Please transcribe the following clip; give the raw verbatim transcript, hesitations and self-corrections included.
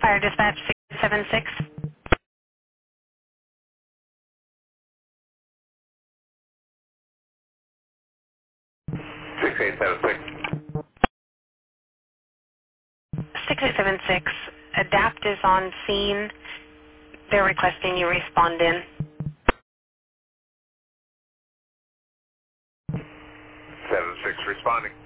Fire dispatch six seven six. six eight seven six. six eight seven six. Adapt is on scene. They're requesting you respond in. seven six responding.